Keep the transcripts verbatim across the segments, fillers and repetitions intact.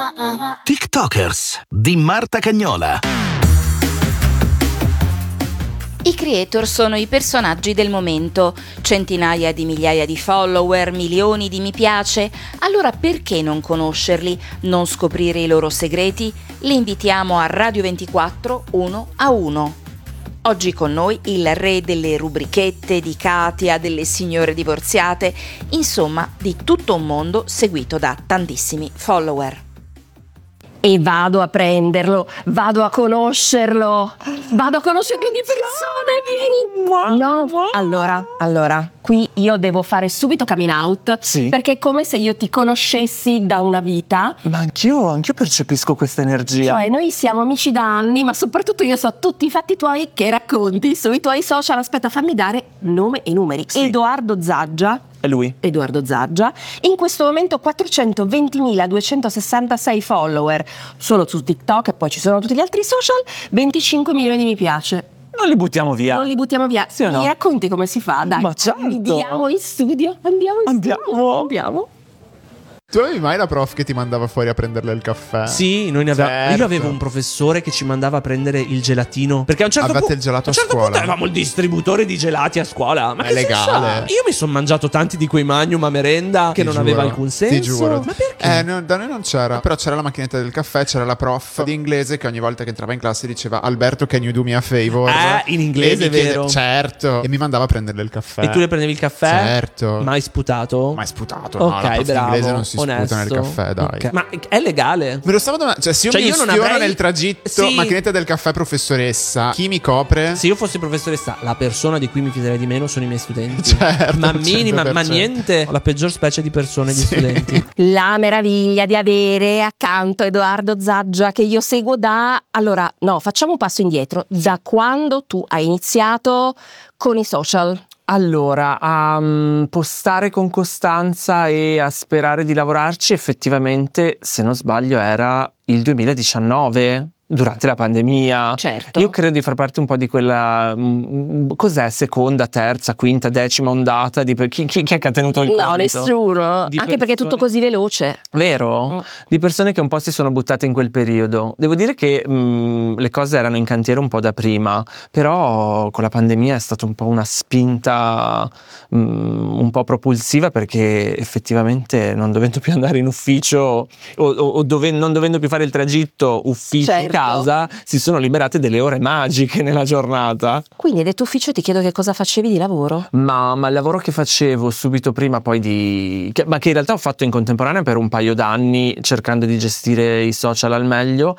TikTokers di Marta Cagnola. I creator sono i personaggi del momento, centinaia di migliaia di follower, milioni di mi piace. Allora perché non conoscerli, non scoprire i loro segreti? Li invitiamo a Radio ventiquattro uno a uno. Oggi con noi il re delle rubrichette, di Katia, delle signore divorziate, insomma di tutto un mondo seguito da tantissimi follower. E vado a prenderlo, vado a conoscerlo, vado a conoscerlo di persone, vieni. No, allora, allora, qui io devo fare subito coming out, sì. Perché è come se io ti conoscessi da una vita. Ma anch'io, anch'io percepisco questa energia. Cioè, noi siamo amici da anni, ma soprattutto io so tutti i fatti tuoi che racconti sui tuoi social. Aspetta, fammi dare nome e numeri. Sì. Edoardo Zaggia. È lui. Edoardo Zaggia, in questo momento quattrocentoventimiladuecentosessantasei follower solo su TikTok, e poi ci sono tutti gli altri social, venticinque milioni di mi piace. Non li buttiamo via. Non li buttiamo via. Sì o no? Mi racconti come si fa? Dai, ma certo. Andiamo in studio. Andiamo in Andiamo. studio. Andiamo. Tu avevi mai la prof che ti mandava fuori a prenderle il caffè? Sì, noi ne avevamo. Certo. Io avevo un professore che ci mandava a prendere il gelatino. Perché a un certo Avete punto il gelato a un certo a scuola? punto avevamo il distributore di gelati a scuola. Ma È che legale. senso ha? Io mi sono mangiato tanti di quei magnum a merenda che Ti non giuro, aveva alcun senso. Ti giuro. Ma perché? Eh, no, da noi non c'era. Però c'era la macchinetta del caffè, c'era la prof di inglese che ogni volta che entrava in classe diceva: Alberto, can you do me a favor? Eh, in inglese, E mi chiede- vero? Certo. E mi mandava a prenderle il caffè. E tu le prendevi il caffè? Certo. Mai sputato? Mai sputato. No, Ok, la prof bravo. di inglese non si onesto. sputa nel caffè, dai. Ok. Ma è legale? Me lo stavo domandando. Cioè, se io Cioè, mi io non ustiono avrei- nel tragitto, Sì. macchinetta del caffè, professoressa, chi mi copre? Se io fossi professoressa, la persona di cui mi fiderei di meno sono i miei studenti. Certo, ma minima, cento per ma cento. niente. La peggior specie di persone, di Sì. studenti. La meraviglia di avere accanto Edoardo Zaggia, che io seguo da... Allora, no, facciamo un passo indietro. Da quando tu hai iniziato con i social? Allora, a um, postare con costanza e a sperare di lavorarci, effettivamente, se non sbaglio, era il duemiladiciannove, durante la pandemia. Certo. Io credo di far parte un po' di quella, mm, cos'è, seconda, terza, quinta, decima ondata di chi, chi, chi è che ha tenuto il No, conto? nessuno. Di Anche perché è tutto persone- così veloce. Vero? Mm. Di persone che un po' si sono buttate in quel periodo. Devo dire che mh, le cose erano in cantiere un po' da prima, però con la pandemia è stata un po' una spinta mh, un po' propulsiva, perché effettivamente non dovendo più andare in ufficio o, o, o dove, non dovendo più fare il tragitto ufficio-casa, Certo. si sono liberate delle ore magiche nella giornata. Quindi del tuo ufficio ti chiedo che cosa facevi di lavoro? Ma, ma il lavoro che facevo subito prima poi di... Che, ma che in realtà ho fatto in contemporanea per un paio d'anni, cercando di gestire i social al meglio,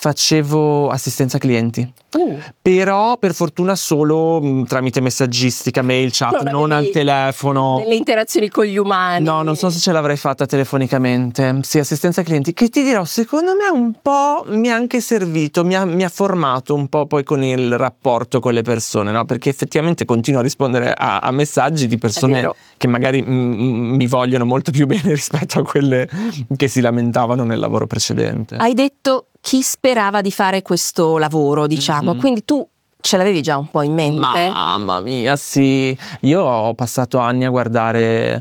facevo assistenza clienti. Uh. Però per fortuna solo mh, tramite messaggistica, mail, chat, Non non, avevi al telefono. Nelle interazioni con gli umani. No, non so se ce l'avrei fatta telefonicamente. Sì, assistenza clienti, che ti dirò, secondo me un po' mi ha anche servito, mi ha, mi ha formato un po' poi con il rapporto con le persone, no? Perché effettivamente continuo a rispondere a, a messaggi di È persone vero. che magari mm, mi vogliono molto più bene rispetto a quelle che si lamentavano nel lavoro precedente. Hai detto chi sperava di fare questo lavoro, diciamo. Mhm. Quindi tu ce l'avevi già un po' in mente? Mamma mia, sì. Io ho passato anni a guardare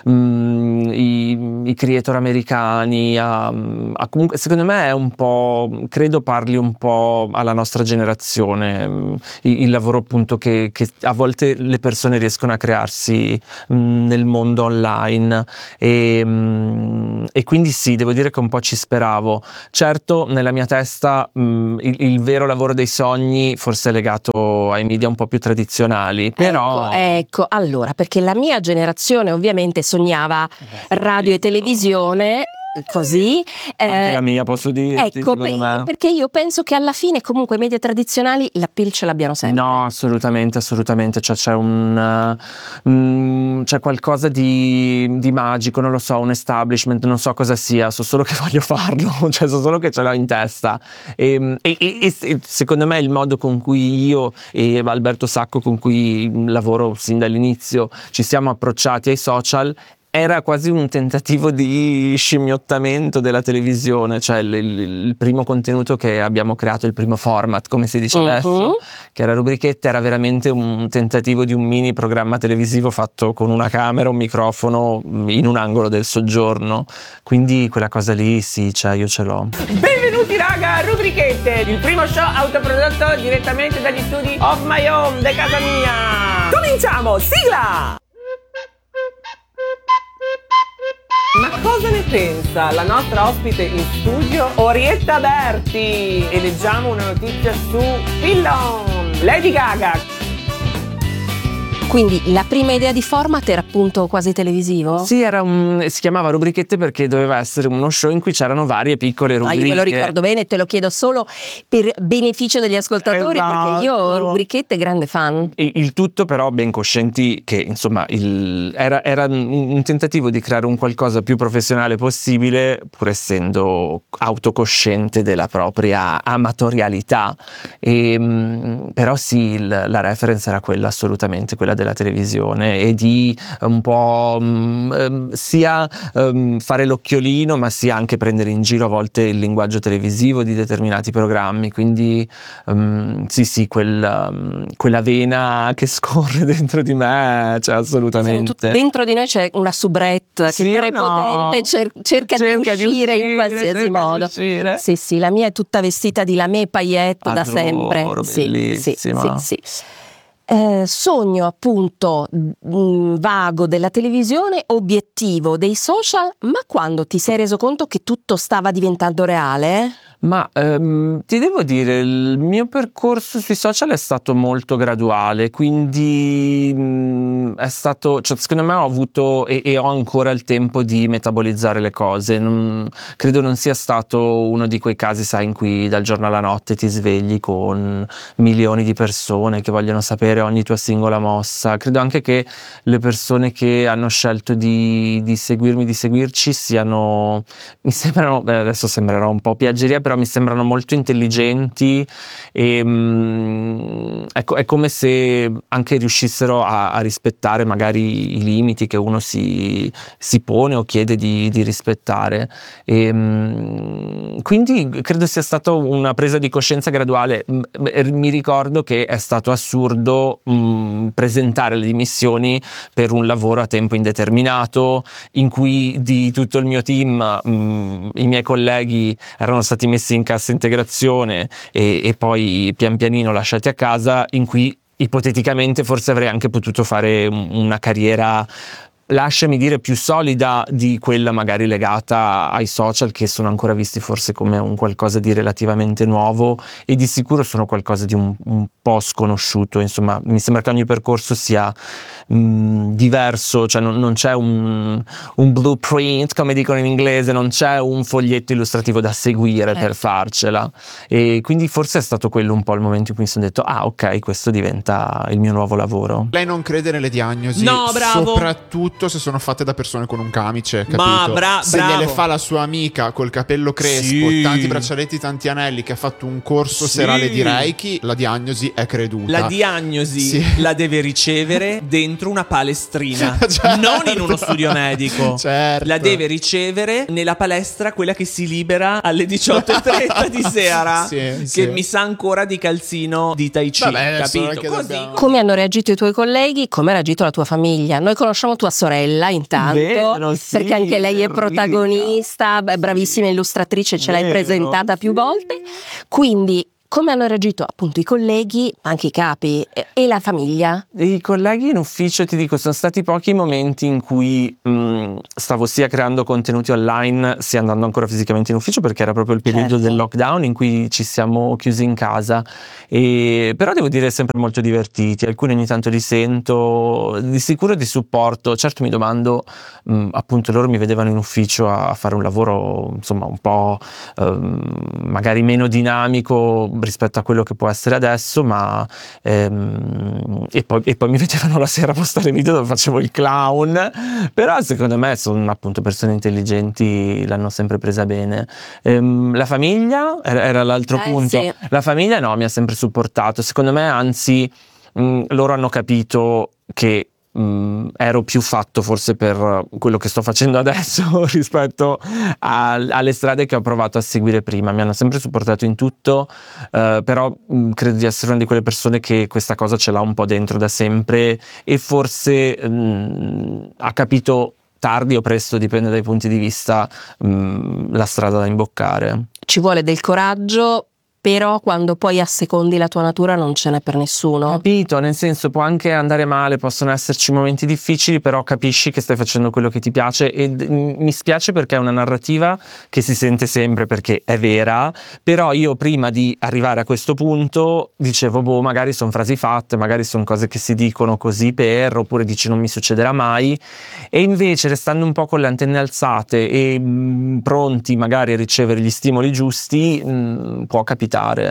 mm, i, i creator americani, a, a comunque, secondo me è un po', credo parli un po' alla nostra generazione, mm, il, il lavoro appunto che, che a volte le persone riescono a crearsi mm, nel mondo online, e, mm, e quindi sì, devo dire che un po' ci speravo. Certo, nella mia testa mm, il, il vero lavoro dei sogni forse è legato ai media un po' più tradizionali, però Ecco, ecco, allora, perché la mia generazione ovviamente sognava radio e televisione, così. anche eh, la mia, posso dirti, ecco, secondo pe- me. perché io penso che alla fine comunque i media tradizionali l'appeal ce l'abbiano sempre. No, assolutamente, assolutamente. Cioè, c'è un uh, mm, c'è qualcosa di, di magico, non lo so, un establishment, non so cosa sia, so solo che voglio farlo, cioè so solo che ce l'ho in testa. E, e, e, e secondo me il modo con cui io e Alberto Sacco, con cui lavoro sin dall'inizio, ci siamo approcciati ai social era quasi un tentativo di scimmiottamento della televisione, cioè il, il, il primo contenuto che abbiamo creato, il primo format, come si dice Mhm. adesso, che era Rubrichette, era veramente un tentativo di un mini programma televisivo fatto con una camera, un microfono in un angolo del soggiorno, quindi quella cosa lì sì, cioè io ce l'ho. Benvenuti raga a Rubrichette, il primo show autoprodotto direttamente dagli studi of my home, da casa mia. Cominciamo, sigla! Ma cosa ne pensa la nostra ospite in studio, Orietta Berti? E leggiamo una notizia su Fillon, Lady Gaga. Quindi la prima idea di format era appunto quasi televisivo? Sì, era un, si chiamava Rubrichette perché doveva essere uno show in cui c'erano varie piccole Ah, rubriche. io me lo ricordo bene, te lo chiedo solo per beneficio degli ascoltatori, perché io Esatto. Rubrichette grande fan. E il tutto però ben coscienti che insomma il, era, era un, un tentativo di creare un qualcosa più professionale possibile, pur essendo autocosciente della propria amatorialità. E, mh, però sì, il, la reference era quella, assolutamente quella della televisione, e di un po' mh, sia um, fare l'occhiolino, ma sia anche prendere in giro a volte il linguaggio televisivo di determinati programmi. Quindi um, sì sì, quel, um, quella vena che scorre dentro di me, cioè assolutamente. Tut- Dentro di noi c'è una soubrette Sì che o prepotente no? cer- cerca, Cerca di di uscire in uscire, qualsiasi cerca di modo. uscire. Sì, sì, la mia è tutta vestita di lamè e paillette da Adoro, sempre. Sì, sì, sì, bellissima. sì. Eh, sogno appunto mh, vago della televisione, obiettivo dei social, ma quando ti sei reso conto che tutto stava diventando reale? Ma ehm, ti devo dire, il mio percorso sui social è stato molto graduale, quindi mh, è stato, cioè, secondo me ho avuto e, e ho ancora il tempo di metabolizzare le cose. Non, credo non sia stato uno di quei casi, sai, in cui dal giorno alla notte ti svegli con milioni di persone che vogliono sapere ogni tua singola mossa. Credo anche che le persone che hanno scelto di, di seguirmi, di seguirci, siano, mi sembrano, beh, adesso sembrerò un po' piaggeria, però mi sembrano molto intelligenti e mh, ecco, è come se anche riuscissero a, a rispettare magari i limiti che uno si, si pone o chiede di, di rispettare. E, mh, quindi credo sia stata una presa di coscienza graduale. M- mi ricordo che è stato assurdo mh, presentare le dimissioni per un lavoro a tempo indeterminato, in cui di tutto il mio team mh, i miei colleghi erano stati messi in cassa integrazione e, e poi pian pianino lasciati a casa, in cui ipoteticamente forse avrei anche potuto fare un, una carriera, lasciami dire, più solida di quella magari legata ai social, che sono ancora visti forse come un qualcosa di relativamente nuovo e di sicuro sono qualcosa di un, un po' sconosciuto. Insomma, mi sembra che ogni percorso sia mh, diverso, cioè non, non c'è un, un blueprint, come dicono in inglese, non c'è un foglietto illustrativo da seguire Eh. per farcela, e quindi forse è stato quello un po' il momento in cui mi sono detto ah ok, questo diventa il mio nuovo lavoro. Lei non crede nelle diagnosi, No, bravo. soprattutto se sono fatte da persone con un camice, capito? Ma bra- se bravo. gliele fa la sua amica col capello crespo, Sì. tanti braccialetti, tanti anelli, che ha fatto un corso Sì. serale di Reiki, la diagnosi è creduta. La diagnosi Sì. la deve ricevere dentro una palestrina, Certo. non in uno studio medico. Certo. La deve ricevere nella palestra, quella che si libera alle diciotto e trenta di sera, Sì, che sì. mi sa ancora di calzino di Tai Chi, Vabbè, adesso non è capito? che Così. dobbiamo- Come hanno reagito i tuoi colleghi? Come ha reagito la tua famiglia? Noi conosciamo tua sorella intanto, Vero, sì, perché anche lei è Enrica. protagonista, beh, bravissima illustratrice, ce l'hai Vero, presentata più volte. Quindi come hanno reagito appunto i colleghi, anche i capi e, e la famiglia? I colleghi in ufficio, ti dico, sono stati pochi i momenti in cui mh, stavo sia creando contenuti online sia andando ancora fisicamente in ufficio, perché era proprio il periodo Certo. del lockdown in cui ci siamo chiusi in casa. E, però devo dire sempre molto divertiti, alcuni ogni tanto li sento, di sicuro di supporto. Certo mi domando, mh, appunto loro mi vedevano in ufficio a fare un lavoro insomma un po' ehm, magari meno dinamico rispetto a quello che può essere adesso, ma ehm, e, poi, e poi mi vedevano la sera postare video dove facevo il clown. Però secondo me sono appunto persone intelligenti, l'hanno sempre presa bene. Ehm, la famiglia era, era l'altro Eh, punto. sì. La famiglia no, mi ha sempre supportato, secondo me, anzi mh, loro hanno capito che mh, ero più fatto forse per quello che sto facendo adesso rispetto a, alle strade che ho provato a seguire prima. Mi hanno sempre supportato in tutto, eh, però mh, credo di essere una di quelle persone che questa cosa ce l'ha un po' dentro da sempre e forse mh, ha capito tardi o presto, dipende dai punti di vista, mh, la strada da imboccare. Ci vuole del coraggio, però quando poi assecondi la tua natura non ce n'è per nessuno. Capito, nel senso può anche andare male, possono esserci momenti difficili, però capisci che stai facendo quello che ti piace e d- mi spiace perché è una narrativa che si sente sempre perché è vera, però io prima di arrivare a questo punto dicevo boh, magari sono frasi fatte, magari sono cose che si dicono così per, oppure dici non mi succederà mai, e invece restando un po' con le antenne alzate e mh, pronti magari a ricevere gli stimoli giusti, mh, può capitare.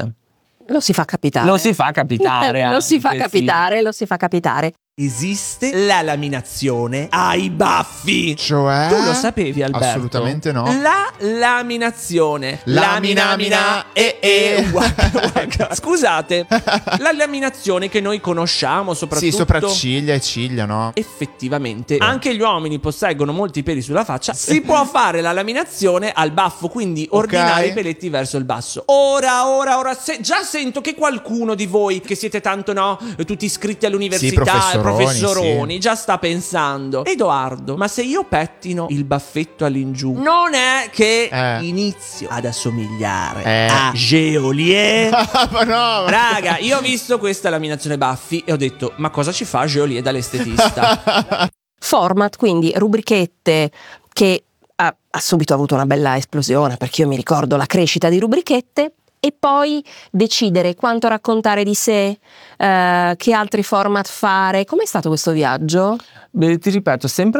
Lo si fa capitare. Lo si fa capitare. Lo si fa anche, capitare, lo si fa capitare. Esiste la laminazione ai baffi. Cioè? Tu lo sapevi, Alberto? Assolutamente no. La laminazione. Laminamina e e. Waka, waka. Scusate, la laminazione che noi conosciamo soprattutto. Sì, sopracciglia e ciglia, no? Effettivamente anche gli uomini posseggono molti peli sulla faccia. Si può fare la laminazione al baffo, quindi ordinare i peletti verso il basso. Ora, ora, ora se, già sento che qualcuno di voi che siete tanto no, tutti iscritti all'università, professori, professoroni, sì. già sta pensando: Edoardo, ma se io pettino il baffetto all'ingiù, non è che Eh. inizio ad assomigliare Eh. a Geolier? Ma no, ma- Raga, io ho visto questa laminazione baffi e ho detto: ma cosa ci fa Geolier dall'estetista? Format, quindi rubrichette che ha, ha subito avuto una bella esplosione, perché io mi ricordo la crescita di rubrichette, e poi decidere quanto raccontare di sé, eh, che altri format fare. Com'è stato questo viaggio? Beh, ti ripeto, sempre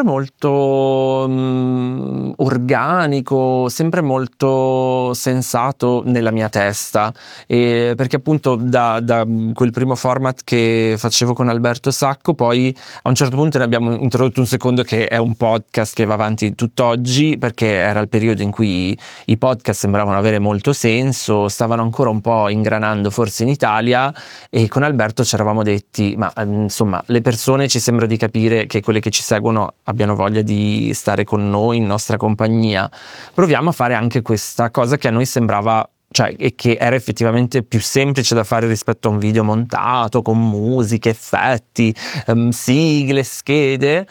molto mh, organico, sempre molto sensato nella mia testa, e perché appunto da, da quel primo format che facevo con Alberto Sacco, poi a un certo punto ne abbiamo introdotto un secondo che è un podcast che va avanti tutt'oggi, perché era il periodo in cui i podcast sembravano avere molto senso, stavano ancora un po' ingranando forse in Italia, e con Alberto ci eravamo detti ma insomma le persone ci sembra di capire che quelle che ci seguono abbiano voglia di stare con noi in nostra compagnia, proviamo a fare anche questa cosa che a noi sembrava, cioè, e che era effettivamente più semplice da fare rispetto a un video montato con musiche, effetti, um, sigle, schede,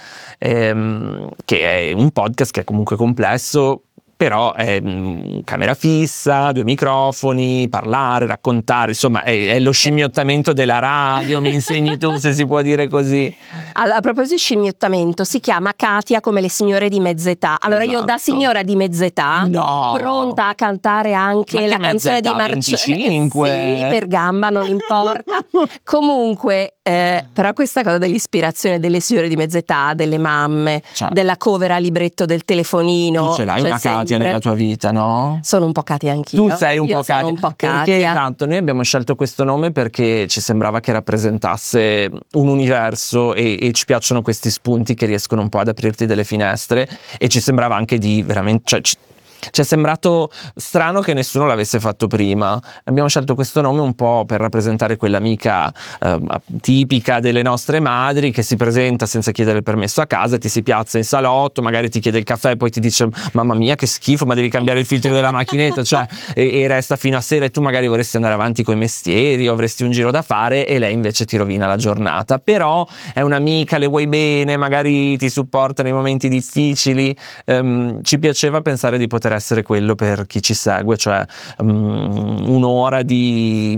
ehm, che è un podcast che è comunque complesso, però è mh, camera fissa, due microfoni, parlare, raccontare, insomma è, è lo scimmiottamento della radio, mi insegni tu se si può dire così. Allora, a proposito di scimmiottamento, si chiama Katia come le signore di mezz'età. Allora io da Esatto. signora di mezz'età, No. pronta a cantare anche Ma la che canzone di mezz'età? Marcello. venticinque? Sì, per gamba, non importa. Comunque, eh, però questa cosa dell'ispirazione delle signore di mezz'età, delle mamme, Cioè, della cover a libretto del telefonino. tu ce l'hai cioè una Katia sempre. nella tua vita, no? Sono un po' Katia anch'io. Tu sei un Io po' sono Katia. un po' Perché, Katia. esatto, noi abbiamo scelto questo nome perché ci sembrava che rappresentasse un universo e, e ci piacciono questi spunti che riescono un po' ad aprirti delle finestre, e ci sembrava anche di veramente, cioè, ci, ci è sembrato strano che nessuno l'avesse fatto prima. Abbiamo scelto questo nome un po' per rappresentare quell'amica eh, tipica delle nostre madri che si presenta senza chiedere il permesso a casa, ti si piazza in salotto, magari ti chiede il caffè e poi ti dice mamma mia che schifo, ma devi cambiare il filtro della macchinetta, cioè, e, e resta fino a sera, e tu magari vorresti andare avanti coi mestieri o avresti un giro da fare e lei invece ti rovina la giornata. Però è un'amica, le vuoi bene, magari ti supporta nei momenti difficili. Ehm, ci piaceva pensare di poter essere quello per chi ci segue, cioè um, un'ora di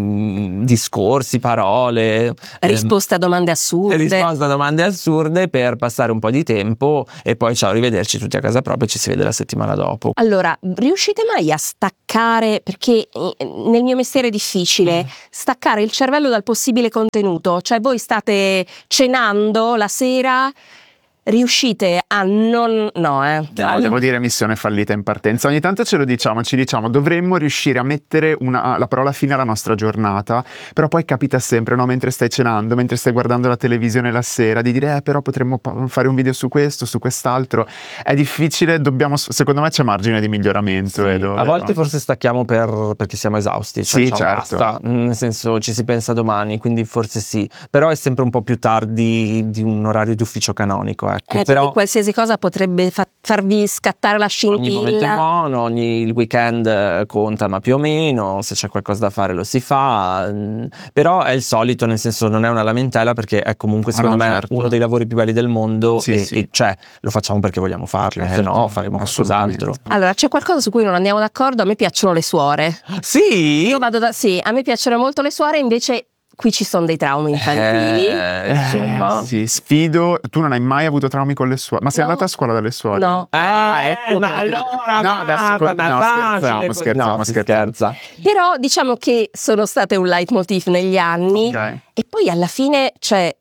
um, discorsi, parole, Risposte a domande assurde. risposte a domande assurde per passare un po' di tempo, e poi ciao, arrivederci tutti a casa propria, ci si vede la settimana dopo. Allora, riuscite mai a staccare, perché eh, nel mio mestiere è difficile, staccare il cervello dal possibile contenuto? Cioè voi state cenando la sera riuscite a non... no eh No, devo dire missione fallita in partenza. Ogni tanto ce lo diciamo, ci diciamo dovremmo riuscire a mettere una, la parola fine alla nostra giornata, però poi capita sempre, no? Mentre stai cenando, mentre stai guardando la televisione la sera, di dire eh però potremmo pa- fare un video su questo, su quest'altro. È difficile, dobbiamo, secondo me c'è margine di miglioramento. Sì, e dove, a volte no? forse stacchiamo per, perché siamo esausti, cioè Sì, diciamo, certo. basta, nel senso ci si pensa domani, quindi forse sì, però è sempre un po' più tardi di un orario di ufficio canonico, ecco. Eh, Però qualsiasi cosa potrebbe fa- farvi scattare la ogni momento è scintilla. buono, ogni il weekend eh, conta, ma più o meno, se c'è qualcosa da fare lo si fa, mm, però è il solito, nel senso non è una lamentela perché è comunque Ah, secondo no, me certo. uno dei lavori più belli del mondo Sì, e, sì. e cioè lo facciamo perché vogliamo farlo, se no faremo qualcos'altro. Allora, c'è qualcosa su cui non andiamo d'accordo. A me piacciono le suore. Sì, Io vado da... Sì, a me piacciono molto le suore, invece qui ci sono dei traumi infantili. Eh, insomma. Sì, sfido. Tu non hai mai avuto traumi con le suore? Ma sei No. andata a scuola dalle suore? No. Ah, ecco, ma allora No, adesso co- no, scherziamo, scherziamo, no, si scherziamo. scherza. Però diciamo che sono state un leitmotiv negli anni. Ok. E poi alla fine, cioè,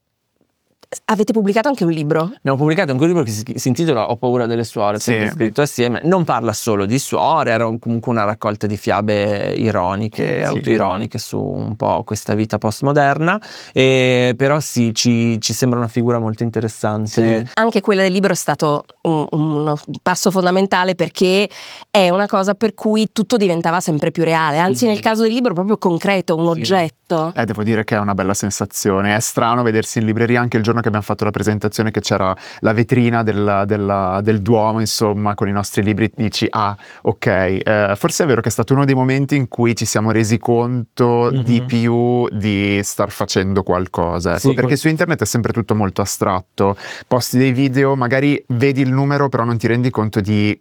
avete pubblicato anche un libro. Abbiamo pubblicato anche un libro che si, si intitola Ho paura delle suore, Sì. sempre scritto assieme. Non parla solo di suore, era un- comunque una raccolta di fiabe ironiche, Sì. autoironiche su un po' questa vita postmoderna, e, però sì, ci, ci sembra una figura molto interessante. Anche quella del libro è stato un, uno passo fondamentale, perché è una cosa per cui tutto diventava sempre più reale. Anzi, nel caso del libro proprio concreto, un oggetto. Eh, devo dire che è una bella sensazione. È strano vedersi in libreria anche il giorno che abbiamo fatto la presentazione, che c'era la vetrina della- della- del Duomo, insomma, con i nostri libri. Dici, ah, ok. Eh, forse è vero che è stato uno dei momenti in cui ci siamo resi conto Mhm. di più di star facendo qualcosa. Ecco, Sì, perché quel- su internet è sempre tutto molto astratto. Posti dei video, magari vedi il numero, però non ti rendi conto di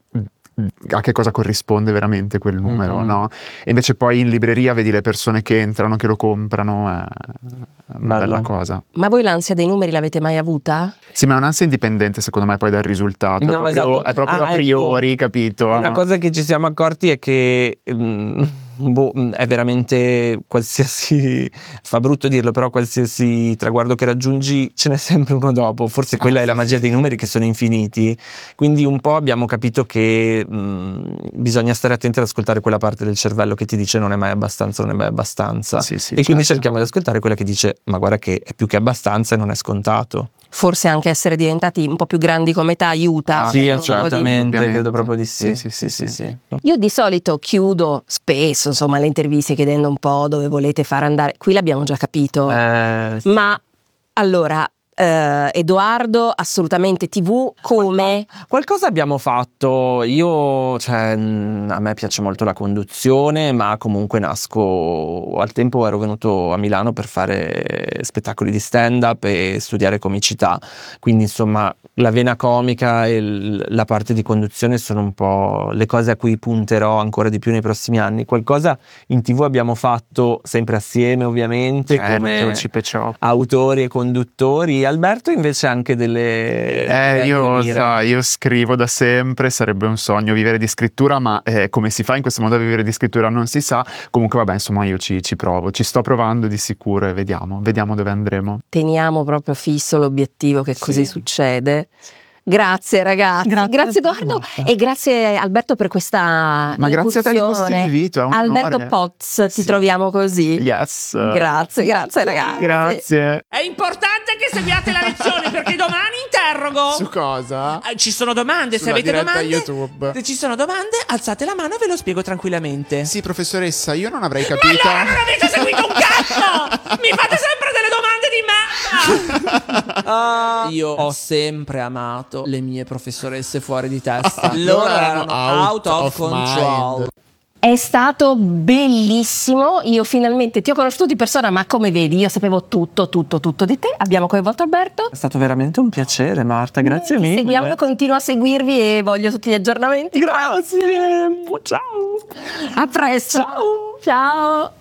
a che cosa corrisponde veramente quel numero, Mhm. no? E invece poi in libreria vedi le persone che entrano, che lo comprano, è una Bello. bella cosa. Ma voi l'ansia dei numeri l'avete mai avuta? Sì, ma è un'ansia indipendente secondo me poi dal risultato, No, è proprio, esatto. è proprio Ah, a priori, ecco. capito? Una cosa che ci siamo accorti è che mm, boh, mm, è veramente qualsiasi, fa brutto dirlo, però qualsiasi traguardo che raggiungi ce n'è sempre uno dopo. Forse quella è la magia dei numeri, che sono infiniti. Quindi un po' abbiamo capito che mm, bisogna stare attenti ad ascoltare quella parte del cervello che ti dice non è mai abbastanza, non è mai abbastanza. Sì, sì, e quindi certo. cerchiamo di ascoltare quella che dice ma guarda che è più che abbastanza e non è scontato. Forse anche essere diventati un po' più grandi come età aiuta. Ah, Sì, certo, assolutamente, ovviamente. credo proprio di sì. Sì, sì, sì, sì. Io di solito chiudo spesso, insomma, le interviste chiedendo un po' dove volete far andare. Qui l'abbiamo già capito. Eh, Ma allora, eh, Edoardo, assolutamente tivù come... Qualcosa abbiamo fatto, io, cioè, mh, a me piace molto la conduzione, ma comunque nasco, al tempo ero venuto a Milano per fare spettacoli di stand-up e studiare comicità, quindi insomma la vena comica e l- la parte di conduzione sono un po' le cose a cui punterò ancora di più nei prossimi anni. Qualcosa in tivù abbiamo fatto sempre assieme, ovviamente, come autori e conduttori. Alberto invece anche delle... Eh, io, dire. sa, io scrivo da sempre, sarebbe un sogno vivere di scrittura, ma eh, come si fa in questo modo a vivere di scrittura non si sa. Comunque vabbè, insomma, io ci, ci provo, ci sto provando di sicuro e vediamo, vediamo dove andremo. Teniamo proprio fisso l'obiettivo che così succede. Grazie ragazzi, Grazie grazie, a te, Edoardo, Marta. e grazie Alberto per questa Ma grazie a te di questo incursione. invito, è un Alberto onore. Poz, ti Sì. troviamo così. Yes. Grazie, grazie ragazzi. Grazie. È importante che seguiate la lezione perché domani interrogo. Su cosa? Eh, Ci sono domande, se Sulla avete diretta domande. YouTube. Se ci sono domande, alzate la mano e ve lo spiego tranquillamente. Sì, professoressa, io non avrei Ma capito. allora non avete seguito un cazzo! Mi fate sempre delle domande di merda! Ah, io ho sempre amato le mie professoresse fuori di testa. Loro erano out, of, control. mind. È stato bellissimo, io finalmente ti ho conosciuto di persona, ma come vedi io sapevo tutto, tutto, tutto di te. Abbiamo coinvolto Alberto. È stato veramente un piacere, Marta, grazie Ti mille. seguiamo, io continuo a seguirvi e voglio tutti gli aggiornamenti. Grazie, ciao. A presto. Ciao. Ciao.